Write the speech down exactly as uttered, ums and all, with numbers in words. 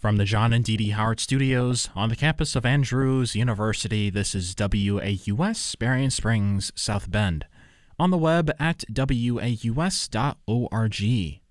From the John and Dee Dee Howard Studios on the campus of Andrews University, this is W A U S, Berrien Springs, South Bend. On the web at W A U S dot org.